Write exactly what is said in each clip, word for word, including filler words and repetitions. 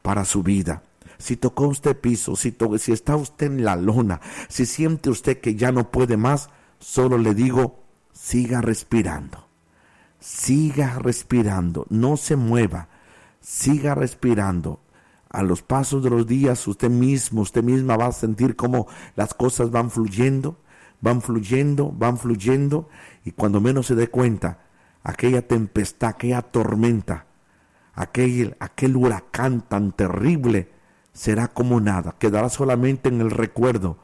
para su vida. Si tocó usted piso, si, to- si está usted en la lona, si siente usted que ya no puede más, solo le digo, siga respirando. Siga respirando, no se mueva, siga respirando. A los pasos de los días, usted mismo, usted misma va a sentir cómo las cosas van fluyendo, van fluyendo, van fluyendo, y cuando menos se dé cuenta, aquella tempestad, aquella tormenta, aquel, aquel huracán tan terrible, será como nada, quedará solamente en el recuerdo,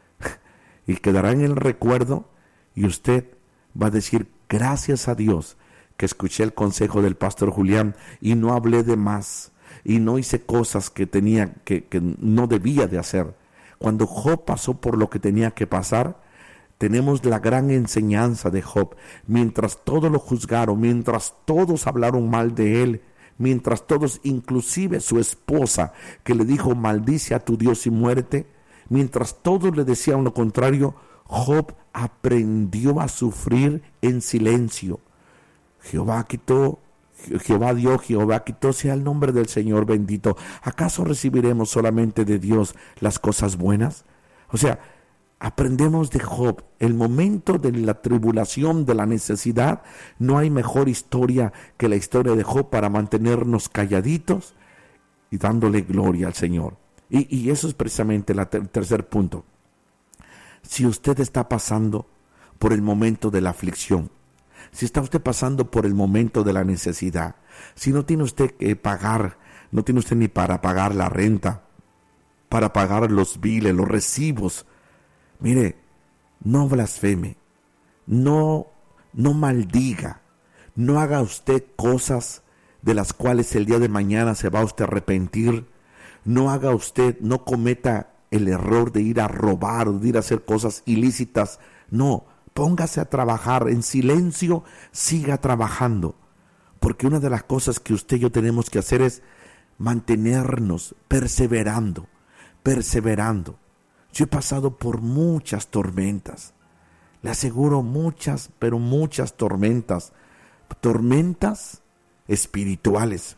y quedará en el recuerdo, y usted va a decir, gracias a Dios, que escuché el consejo del pastor Julián, y no hablé de más, y no hice cosas que tenía, que, que no debía de hacer. Cuando Job pasó por lo que tenía que pasar, tenemos la gran enseñanza de Job. Mientras todos lo juzgaron, mientras todos hablaron mal de él, mientras todos, inclusive su esposa, que le dijo, maldice a tu Dios y muérete, mientras todos le decían lo contrario, Job aprendió a sufrir en silencio. Jehová quitó, Jehová dio, Jehová quitó, sea el nombre del Señor bendito. ¿Acaso recibiremos solamente de Dios las cosas buenas? O sea, aprendemos de Job, el momento de la tribulación, de la necesidad, no hay mejor historia que la historia de Job para mantenernos calladitos y dándole gloria al Señor. Y, y eso es precisamente el ter- tercer punto. Si usted está pasando por el momento de la aflicción, si está usted pasando por el momento de la necesidad, si no tiene usted que pagar, no tiene usted ni para pagar la renta, para pagar los biles, los recibos, mire, no blasfeme, no, no maldiga, no haga usted cosas de las cuales el día de mañana se va usted a arrepentir, no haga usted, no cometa el error de ir a robar o de ir a hacer cosas ilícitas, no, póngase a trabajar en silencio, siga trabajando, porque una de las cosas que usted y yo tenemos que hacer es mantenernos perseverando, perseverando. Yo he pasado por muchas tormentas, le aseguro muchas, pero muchas tormentas, tormentas espirituales,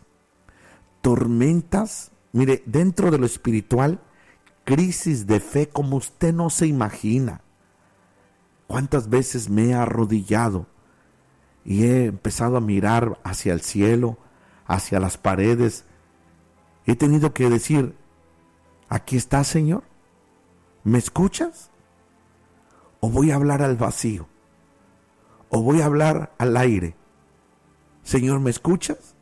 tormentas, mire, dentro de lo espiritual, crisis de fe como usted no se imagina. ¿Cuántas veces me he arrodillado y he empezado a mirar hacia el cielo, hacia las paredes? He tenido que decir, aquí está, Señor, ¿me escuchas? ¿O voy a hablar al vacío? ¿O voy a hablar al aire? Señor, ¿me escuchas?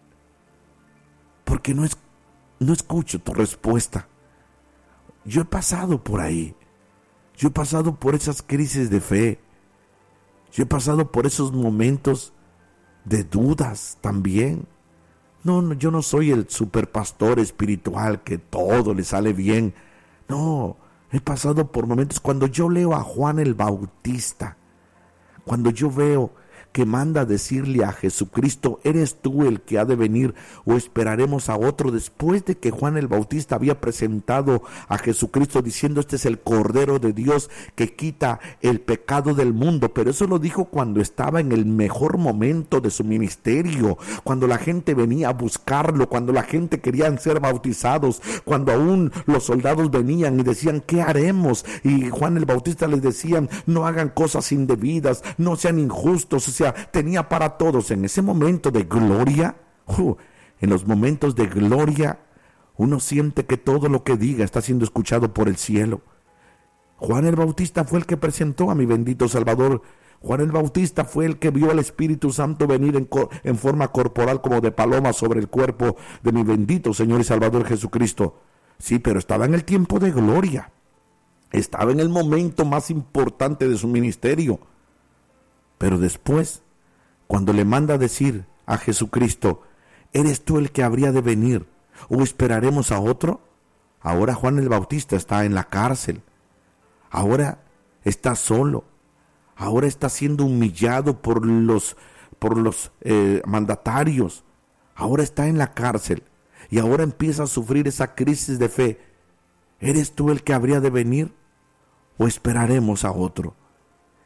Porque no, es, no escucho tu respuesta. Yo he pasado por ahí. Yo he pasado por esas crisis de fe. Yo he pasado por esos momentos de dudas también. No, no, yo no soy el superpastor espiritual que todo le sale bien. No, he pasado por momentos cuando yo leo a Juan el Bautista, cuando yo veo que manda a decirle a Jesucristo, ¿eres tú el que ha de venir o esperaremos a otro? Después de que Juan el Bautista había presentado a Jesucristo diciendo, este es el Cordero de Dios que quita el pecado del mundo, pero eso lo dijo cuando estaba en el mejor momento de su ministerio, cuando la gente venía a buscarlo, cuando la gente quería ser bautizados, cuando aún los soldados venían y decían, ¿qué haremos? Y Juan el Bautista les decía, no hagan cosas indebidas, no sean injustos. O sea, tenía para todos. En ese momento de gloria, uh, en los momentos de gloria, uno siente que todo lo que diga está siendo escuchado por el cielo. Juan el Bautista fue el que presentó a mi bendito Salvador. Juan el Bautista fue el que vio al Espíritu Santo venir en, en forma corporal como de paloma sobre el cuerpo de mi bendito Señor y Salvador Jesucristo. Sí, pero estaba en el tiempo de gloria. Estaba en el momento más importante de su ministerio. Pero después, cuando le manda a decir a Jesucristo, ¿eres tú el que habría de venir o esperaremos a otro? Ahora Juan el Bautista está en la cárcel. Ahora está solo. Ahora está siendo humillado por los, por los eh, mandatarios. Ahora está en la cárcel y ahora empieza a sufrir esa crisis de fe. ¿Eres tú el que habría de venir o esperaremos a otro?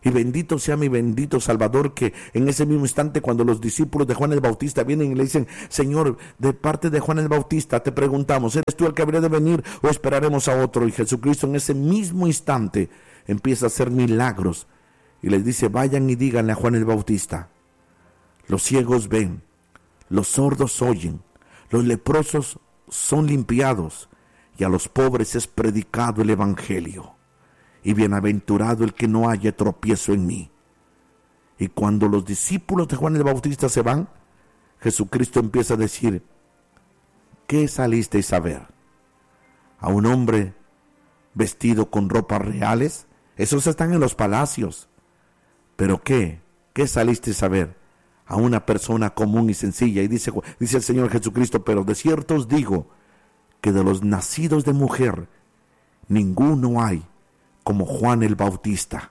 Y bendito sea mi bendito Salvador, que en ese mismo instante, cuando los discípulos de Juan el Bautista vienen y le dicen: Señor, de parte de Juan el Bautista te preguntamos, ¿eres tú el que habría de venir o esperaremos a otro? Y Jesucristo en ese mismo instante empieza a hacer milagros y les dice: vayan y díganle a Juan el Bautista, los ciegos ven, los sordos oyen, los leprosos son limpiados, y a los pobres es predicado el evangelio. Y bienaventurado el que no haya tropiezo en mí. Y cuando los discípulos de Juan el Bautista se van, Jesucristo empieza a decir: ¿qué salisteis a ver? ¿A un hombre vestido con ropas reales? Esos están en los palacios. ¿Pero qué? ¿Qué salisteis a ver? A una persona común y sencilla. Y dice, dice el Señor Jesucristo: pero de cierto os digo que de los nacidos de mujer ninguno hay como Juan el Bautista.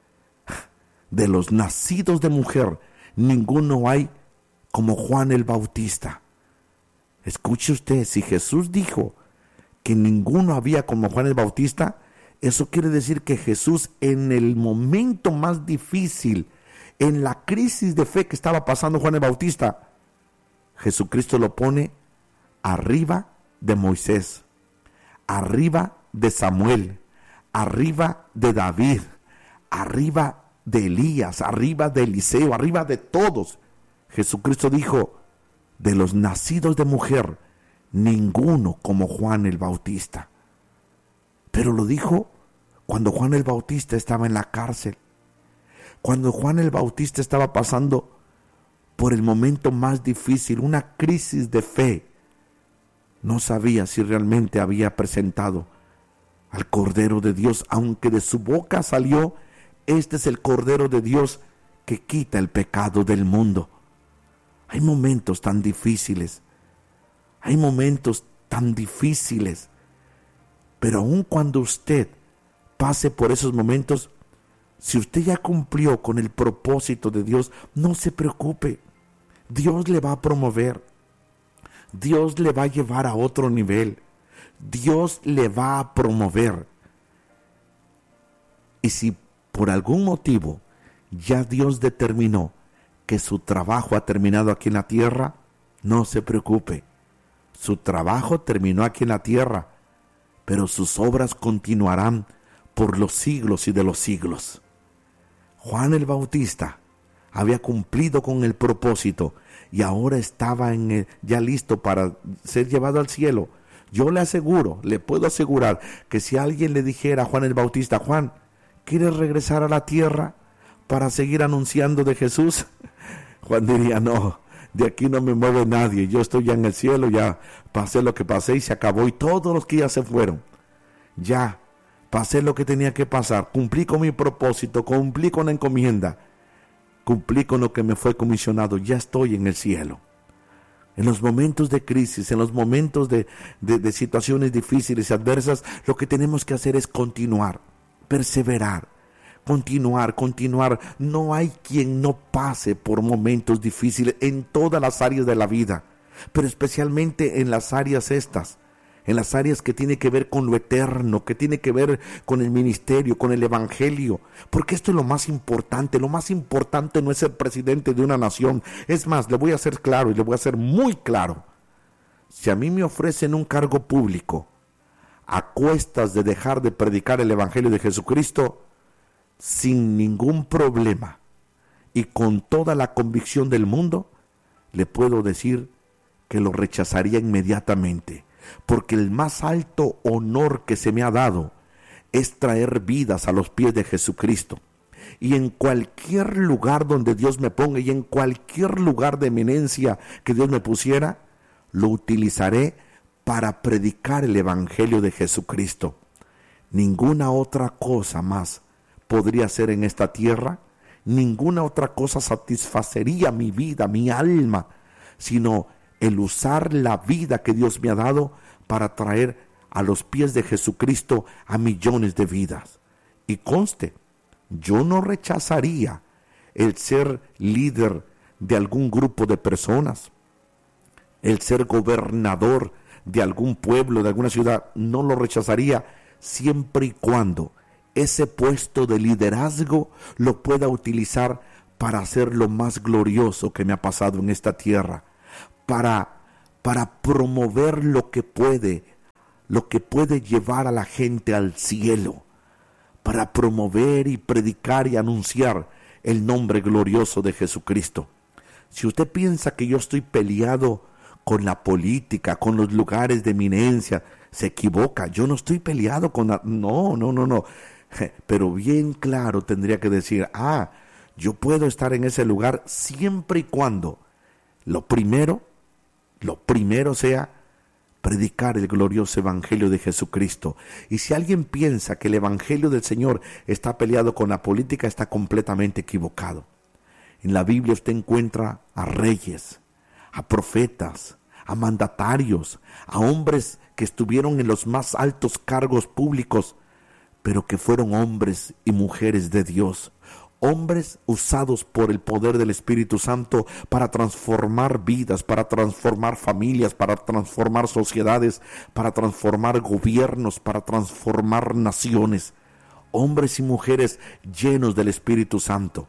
De los nacidos de mujer, ninguno hay como Juan el Bautista. Escuche usted, si Jesús dijo que ninguno había como Juan el Bautista, eso quiere decir que Jesús, en el momento más difícil, en la crisis de fe que estaba pasando Juan el Bautista, Jesucristo lo pone arriba de Moisés, arriba de Samuel, arriba de David, arriba de Elías, arriba de Eliseo, arriba de todos. Jesucristo dijo: de los nacidos de mujer, ninguno como Juan el Bautista. Pero lo dijo cuando Juan el Bautista estaba en la cárcel, cuando Juan el Bautista estaba pasando por el momento más difícil, una crisis de fe. No sabía si realmente había presentado al Cordero de Dios, aunque de su boca salió: este es el Cordero de Dios que quita el pecado del mundo. Hay momentos tan difíciles, hay momentos tan difíciles, pero aun cuando usted pase por esos momentos, si usted ya cumplió con el propósito de Dios, no se preocupe. Dios le va a promover, Dios le va a llevar a otro nivel, Dios le va a promover. Y si por algún motivo ya Dios determinó que su trabajo ha terminado aquí en la tierra, no se preocupe. Su trabajo terminó aquí en la tierra, pero sus obras continuarán por los siglos y de los siglos. Juan el Bautista había cumplido con el propósito y ahora estaba en el, ya listo para ser llevado al cielo. Yo le aseguro, le puedo asegurar que si alguien le dijera a Juan el Bautista: Juan, ¿quieres regresar a la tierra para seguir anunciando de Jesús? Juan diría: no, de aquí no me mueve nadie, yo estoy ya en el cielo, ya pasé lo que pasé y se acabó. Y todos los que ya se fueron, ya pasé lo que tenía que pasar, cumplí con mi propósito, cumplí con la encomienda, cumplí con lo que me fue comisionado, ya estoy en el cielo. En los momentos de crisis, en los momentos de, de, de situaciones difíciles y adversas, lo que tenemos que hacer es continuar, perseverar, continuar, continuar. No hay quien no pase por momentos difíciles en todas las áreas de la vida, pero especialmente en las áreas estas, en las áreas que tiene que ver con lo eterno, que tiene que ver con el ministerio, con el evangelio, porque esto es lo más importante. Lo más importante no es ser presidente de una nación. Es más, le voy a hacer claro y le voy a hacer muy claro: si a mí me ofrecen un cargo público a cuestas de dejar de predicar el evangelio de Jesucristo, sin ningún problema y con toda la convicción del mundo, le puedo decir que lo rechazaría inmediatamente. Porque el más alto honor que se me ha dado es traer vidas a los pies de Jesucristo. Y en cualquier lugar donde Dios me ponga, y en cualquier lugar de eminencia que Dios me pusiera, lo utilizaré para predicar el evangelio de Jesucristo. Ninguna otra cosa más podría ser en esta tierra, ninguna otra cosa satisfacería mi vida, mi alma, sino el usar la vida que Dios me ha dado para traer a los pies de Jesucristo a millones de vidas. Y conste, yo no rechazaría el ser líder de algún grupo de personas, el ser gobernador de algún pueblo, de alguna ciudad, no lo rechazaría, siempre y cuando ese puesto de liderazgo lo pueda utilizar para hacer lo más glorioso que me ha pasado en esta tierra, para, para promover lo que puede, lo que puede llevar a la gente al cielo, para promover y predicar y anunciar el nombre glorioso de Jesucristo. Si usted piensa que yo estoy peleado con la política, con los lugares de eminencia, se equivoca. Yo no estoy peleado con la... No, no, no, no. Pero bien claro tendría que decir, ah, yo puedo estar en ese lugar siempre y cuando lo primero, lo primero sea predicar el glorioso evangelio de Jesucristo. Y si alguien piensa que el evangelio del Señor está peleado con la política, está completamente equivocado. En la Biblia usted encuentra a reyes, a profetas, a mandatarios, a hombres que estuvieron en los más altos cargos públicos, pero que fueron hombres y mujeres de Dios, hombres usados por el poder del Espíritu Santo para transformar vidas, para transformar familias, para transformar sociedades, para transformar gobiernos, para transformar naciones, hombres y mujeres llenos del Espíritu Santo.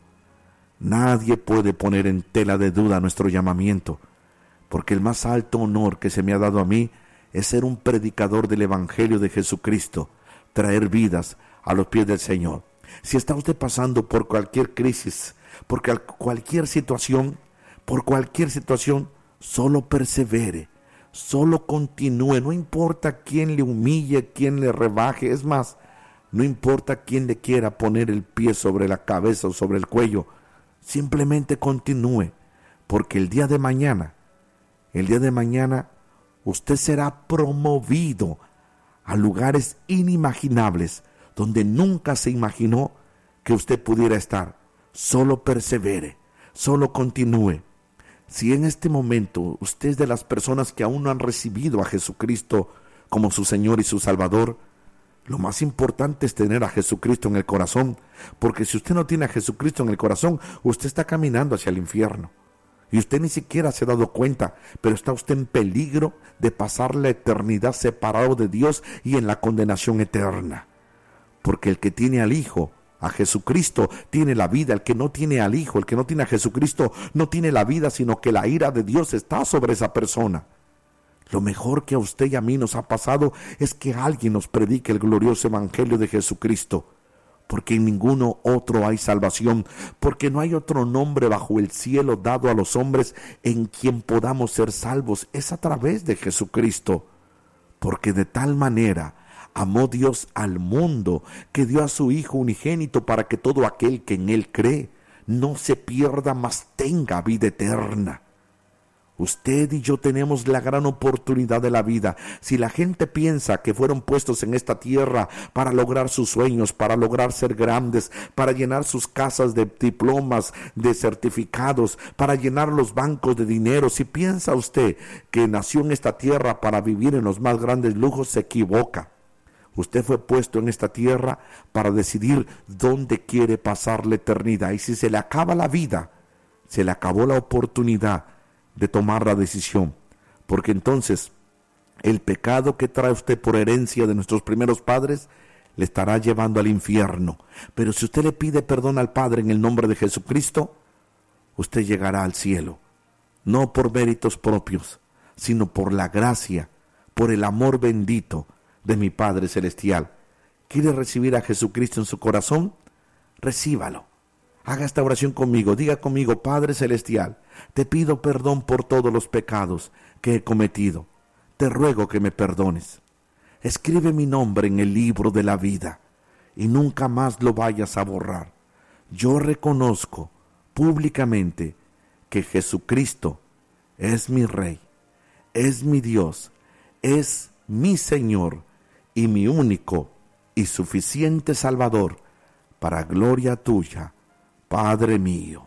Nadie puede poner en tela de duda nuestro llamamiento, porque el más alto honor que se me ha dado a mí es ser un predicador del Evangelio de Jesucristo, traer vidas a los pies del Señor. Si está usted pasando por cualquier crisis, por cualquier situación, por cualquier situación, solo persevere, solo continúe, no importa quién le humille, quién le rebaje, es más, no importa quién le quiera poner el pie sobre la cabeza o sobre el cuello, simplemente continúe, porque el día de mañana, el día de mañana, usted será promovido a lugares inimaginables, donde nunca se imaginó que usted pudiera estar. Solo persevere, solo continúe. Si en este momento usted es de las personas que aún no han recibido a Jesucristo como su Señor y su Salvador, lo más importante es tener a Jesucristo en el corazón, porque si usted no tiene a Jesucristo en el corazón, usted está caminando hacia el infierno. Y usted ni siquiera se ha dado cuenta, pero está usted en peligro de pasar la eternidad separado de Dios y en la condenación eterna. Porque el que tiene al Hijo, a Jesucristo, tiene la vida. El que no tiene al Hijo, el que no tiene a Jesucristo, no tiene la vida, sino que la ira de Dios está sobre esa persona. Lo mejor que a usted y a mí nos ha pasado es que alguien nos predique el glorioso evangelio de Jesucristo. Porque en ninguno otro hay salvación, porque no hay otro nombre bajo el cielo dado a los hombres en quien podamos ser salvos. Es a través de Jesucristo. Porque de tal manera amó Dios al mundo, que dio a su Hijo unigénito para que todo aquel que en Él cree no se pierda, mas tenga vida eterna. Usted y yo tenemos la gran oportunidad de la vida. Si la gente piensa que fueron puestos en esta tierra para lograr sus sueños, para lograr ser grandes, para llenar sus casas de diplomas, de certificados, para llenar los bancos de dinero, si piensa usted que nació en esta tierra para vivir en los más grandes lujos, se equivoca. Usted fue puesto en esta tierra para decidir dónde quiere pasar la eternidad. Y si se le acaba la vida, se le acabó la oportunidad de tomar la decisión, porque entonces el pecado que trae usted por herencia de nuestros primeros padres le estará llevando al infierno. Pero si usted le pide perdón al Padre en el nombre de Jesucristo, usted llegará al cielo, no por méritos propios, sino por la gracia, por el amor bendito de mi Padre Celestial. ¿Quiere recibir a Jesucristo en su corazón? Recíbalo. Haga esta oración conmigo, diga conmigo: Padre Celestial, te pido perdón por todos los pecados que he cometido. Te ruego que me perdones. Escribe mi nombre en el libro de la vida y nunca más lo vayas a borrar. Yo reconozco públicamente que Jesucristo es mi Rey, es mi Dios, es mi Señor y mi único y suficiente Salvador, para gloria tuya, Padre mío.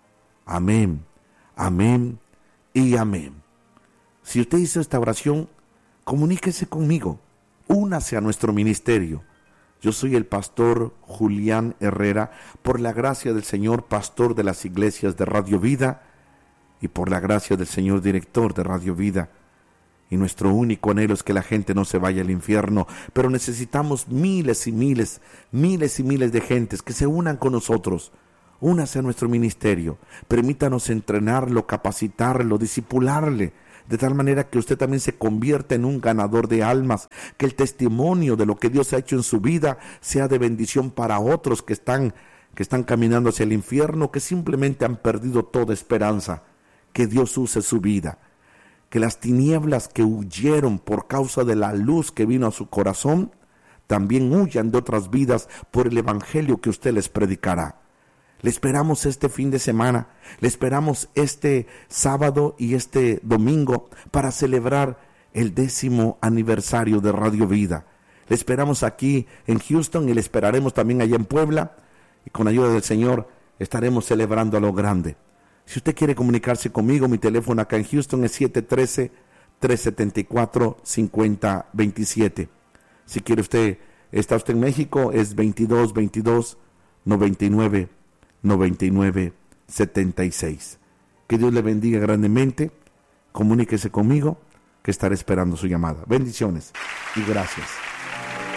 Amén, amén y amén. Si usted hizo esta oración, comuníquese conmigo, únase a nuestro ministerio. Yo soy el pastor Julián Herrera, por la gracia del Señor, pastor de las iglesias de Radio Vida, y por la gracia del Señor, director de Radio Vida. Y nuestro único anhelo es que la gente no se vaya al infierno, pero necesitamos miles y miles, miles y miles de gentes que se unan con nosotros. Únase a nuestro ministerio, permítanos entrenarlo, capacitarlo, disipularle, de tal manera que usted también se convierta en un ganador de almas, que el testimonio de lo que Dios ha hecho en su vida sea de bendición para otros que están, que están caminando hacia el infierno, que simplemente han perdido toda esperanza. Que Dios use su vida. Que las tinieblas que huyeron por causa de la luz que vino a su corazón, también huyan de otras vidas por el evangelio que usted les predicará. Le esperamos este fin de semana, le esperamos este sábado y este domingo para celebrar el décimo aniversario de Radio Vida. Le esperamos aquí en Houston y le esperaremos también allá en Puebla, y con ayuda del Señor estaremos celebrando a lo grande. Si usted quiere comunicarse conmigo, mi teléfono acá en Houston es siete uno tres, tres siete cuatro, cinco cero dos siete. Si quiere usted, está usted en México, es veintidós veintidós, noventa y nueve, noventa y nueve, setenta y seis. Que Dios le bendiga grandemente. Comuníquese conmigo, que estaré esperando su llamada. Bendiciones y gracias.